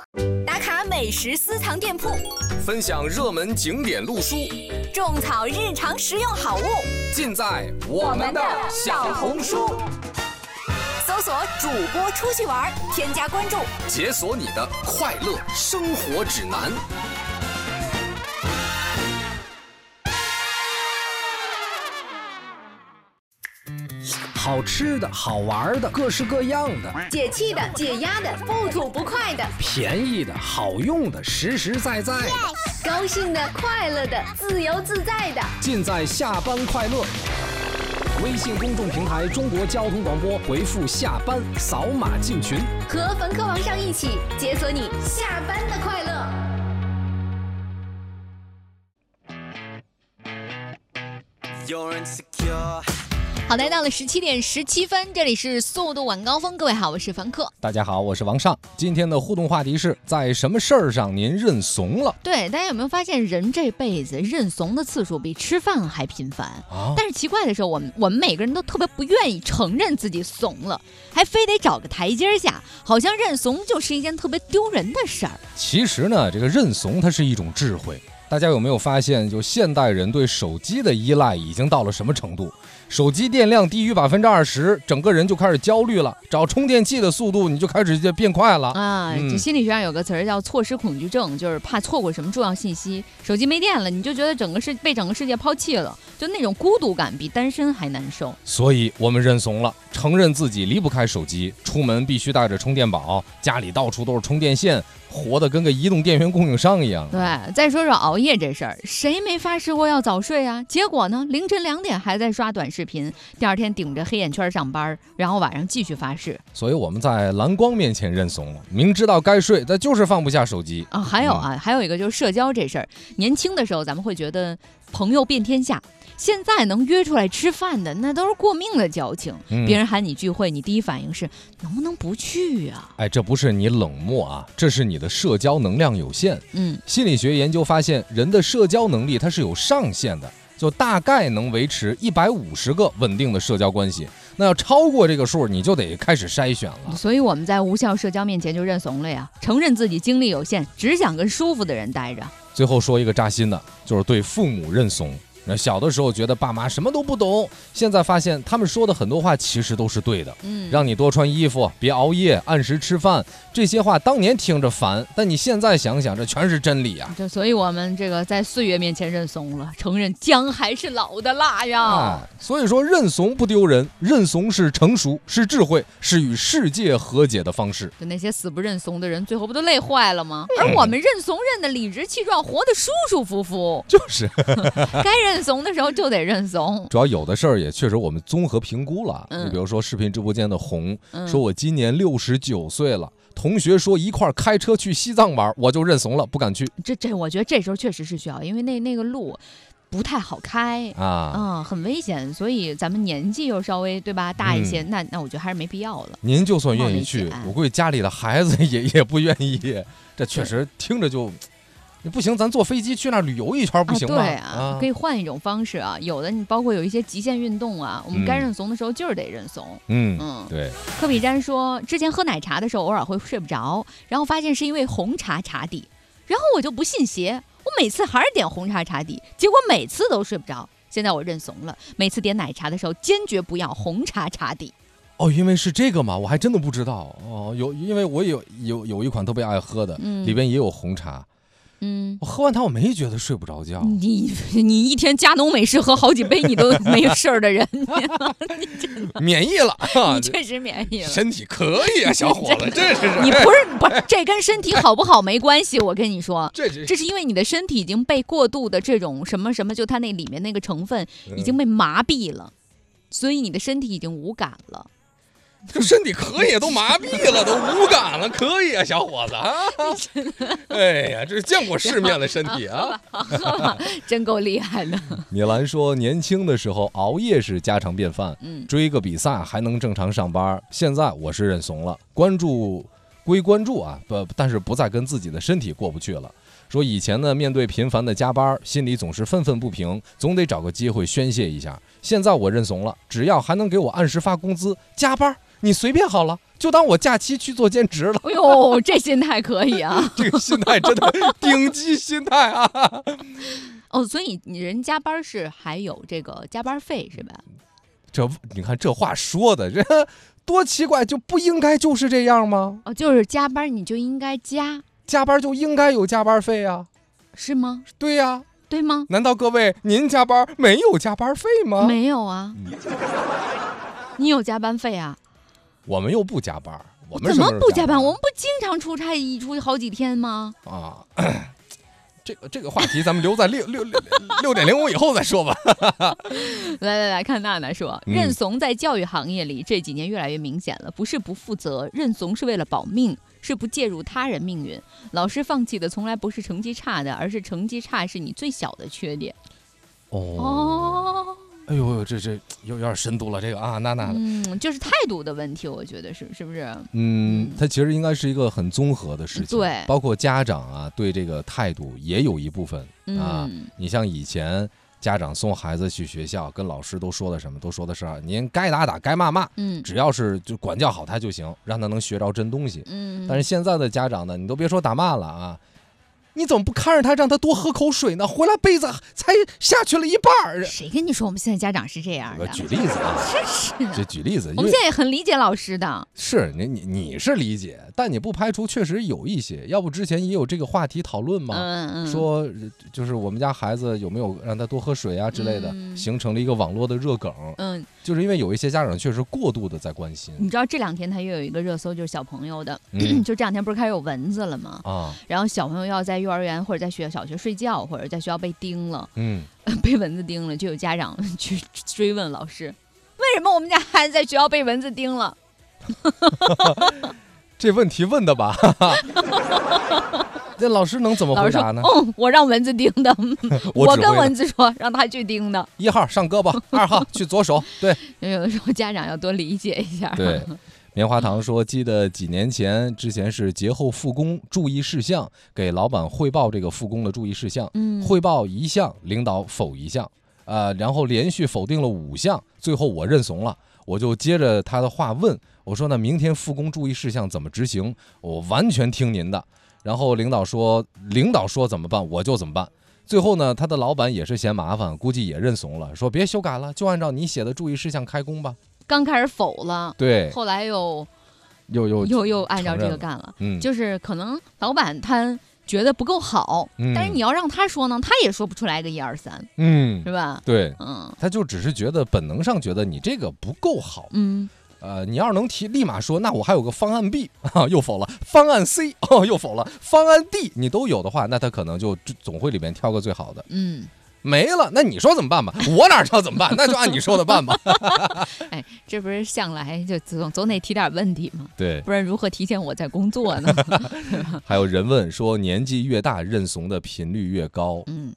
打卡美食私藏店铺， 分享热门景点路书， 种草日常实用好物， 尽在我们的小红书。 搜索主播出去玩，添加关注， 解锁你的快乐生活指南。 好吃的好玩的各式各样的， 解气的解压的不吐不快的， 便宜的好用的实实在在的， 高兴的快乐的自由自在的， 尽在下班快乐。微信公众平台中国交通广播，回复下班扫码进群， 和冯科王上一起解锁你下班的快乐。 好，来到了17点17分，这里是速度晚高峰。各位好，我是凡客。 大家好，我是王尚。今天的互动话题是在什么事儿上您认怂了？ 对，大家有没有发现人这辈子认怂的次数比吃饭还频繁啊？但是奇怪的是，我们每个人都特别不愿意承认自己怂了，还非得找个台阶下，好像认怂就是一件特别丢人的事儿。 其实呢，这个认怂它是一种智慧。大家有没有发现，就现代人对手机的依赖已经到了什么程度？手机电量低于20%，整个人就开始焦虑了。找充电器的速度你就开始变快了啊！这心理学上有个词儿叫错失恐惧症，就是怕错过什么重要信息。手机没电了，你就觉得被整个世界抛弃了，就那种孤独感比单身还难受。 所以我们认怂了，承认自己离不开手机，出门必须带着充电宝，家里到处都是充电线，活得跟个移动电源供应商一样。 对，再说说熬夜这事儿，谁没发誓过要早睡啊？结果呢，凌晨2点还在刷短视频，第二天顶着黑眼圈上班，然后晚上继续发誓。 所以我们在蓝光面前认怂了，明知道该睡，但就是放不下手机啊。还有一个就是社交这事儿，年轻的时候咱们会觉得朋友遍天下。现在能约出来吃饭的，那都是过命的交情。别人喊你聚会，你第一反应是能不能不去呀？ 这不是你冷漠啊，这是你的社交能量有限。心理学研究发现，人的社交能力它是有上限的，就大概能维持150个稳定的社交关系。那要超过这个数，你就得开始筛选了。 所以我们在无效社交面前就认怂了呀，承认自己精力有限，只想跟舒服的人待着。 最后说一个扎心的，就是对父母认怂。小的时候觉得爸妈什么都不懂，现在发现他们说的很多话其实都是对的。让你多穿衣服，别熬夜，按时吃饭，这些话当年听着烦，但你现在想想，这全是真理啊！ 所以我们这个在岁月面前认怂了，承认姜还是老的辣呀。 所以说认怂不丢人，认怂是成熟，是智慧，是与世界和解的方式。 就那些死不认怂的人，最后不都累坏了吗？而我们认怂认的理直气壮，活得舒舒服服。 就是该认怂的时候就得认怂。 主要有的事儿也确实我们综合评估了。你比如说视频直播间的红，说我今年69岁了，同学说一块开车去西藏玩，我就认怂了，不敢去。 我觉得这时候确实是需要，因为那个路不太好开很危险，所以咱们年纪又稍微对吧大一些，那我觉得还是没必要了。 您就算愿意去，我估计家里的孩子也不愿意。这确实听着就。不行，咱坐飞机去那儿旅游一圈不行吗？ 对可以换一种方式啊。有的你包括有一些极限运动啊，我们该认怂的时候就是得认怂。 对。 科比詹说，之前喝奶茶的时候偶尔会睡不着，然后发现是因为红茶茶底，然后我就不信邪，我每次还是点红茶茶底，结果每次都睡不着。现在我认怂了，每次点奶茶的时候坚决不要红茶茶底。 因为是这个嘛，我还真的不知道因为我有一款特别爱喝的，里边也有红茶。我喝完它我没觉得睡不着觉。 你一天加浓美式喝好几杯你都没事儿的人， 免疫了你确实免疫了， 身体可以啊，小伙子，这是你不是这跟身体好不好没关系，我跟你说，这是因为你的身体已经被过度的这种什么什么，就它那里面那个成分已经被麻痹了，所以你的身体已经无感了。 这身体可以都麻痹了，都无感了，可以啊，小伙子啊！哎呀，这是见过世面的身体啊， 真够厉害的。 米兰说，年轻的时候熬夜是家常便饭，追个比赛还能正常上班。现在我是认怂了，关注归关注啊，但是不再跟自己的身体过不去了。说以前呢，面对频繁的加班，心里总是愤愤不平，总得找个机会宣泄一下。现在我认怂了，只要还能给我按时发工资，加班你随便好了，就当我假期去做兼职了。 哎呦，这心态可以啊！ 这个心态真的顶级心态啊！ 哦，所以你人加班是还有这个加班费是吧？ 你看这话说的，这多奇怪，就不应该就是这样吗？ 哦，就是加班你就应该加班就应该有加班费啊， 是吗？ 对呀， 对吗？ 难道各位您加班没有加班费吗？ 没有啊，你有加班费啊？ 我们又不加班，我们怎么不加班？我们们不经常出差，一出去好几天吗？ 啊。这个话题咱们留在6.05以后再说吧。 来，看娜娜说，认怂在教育行业里这几年越来越明显了，不是不负责，认怂是为了保命，是不介入他人命运。老师放弃的从来不是成绩差的，而是成绩差是你最小的缺点。哦， 哎呦，这有点深度了，这个啊，娜娜， 就是态度的问题，我觉得是不是？ 它其实应该是一个很综合的事情， 对， 包括家长啊对这个态度也有一部分啊。你像以前家长送孩子去学校，跟老师都说的什么？都说的是您该打打，该骂骂，只要是就管教好他就行，让他能学着真东西。但是现在的家长呢，你都别说打骂了啊。你怎么不看着他，让他多喝口水呢？回来杯子才下去了一半。 谁跟你说我们现在家长是这样的？ 举例子啊， 真是这举例子， 我们现在也很理解老师的。 是你是理解，但你不排除确实有一些，要不之前也有这个话题讨论嘛，说就是我们家孩子有没有让他多喝水啊之类的，形成了一个网络的热梗。就是因为有一些家长确实过度的在关心。 你知道这2天他又有一个热搜，就是小朋友的，就这2天不是开始有蚊子了吗？然后小朋友要在幼儿园或者在小学睡觉，或者在学校被叮了，被蚊子叮了，就有家长去追问老师，为什么我们家孩子在学校被蚊子叮了？ 这问题问的吧？这老师能怎么回答呢？ 我让蚊子叮的，我跟蚊子说让他去叮的。 1号上胳膊，2号去左手。对， 有的时候家长要多理解一下。 对，棉花糖说，记得几年之前是节后复工注意事项，给老板汇报这个复工的注意事项，汇报1项，领导否1项，然后连续否定了5项，最后我认怂了，我就接着他的话问，我说呢，明天复工注意事项怎么执行？我完全听您的。然后领导说怎么办我就怎么办。最后呢，他的老板也是嫌麻烦，估计也认怂了，说别修改了，就按照你写的注意事项开工吧。 刚开始否了， 对， 后来又按照这个干了。就是可能老板他觉得不够好，但是你要让他说呢，他也说不出来个1、2、3，是吧？ 对，他就只是觉得本能上觉得你这个不够好，你要是能提，立马说，那我还有个方案 B 又否了，方案 C 又否了，方案 D 你都有的话，那他可能就总会里面挑个最好的。没了，那你说怎么办吧？我哪知道怎么办？那就按你说的办吧。 哎，这不是向来就总得提点问题吗？ 对， 不然如何体现我在工作呢？ 还有人问说，年纪越大认怂的频率越高。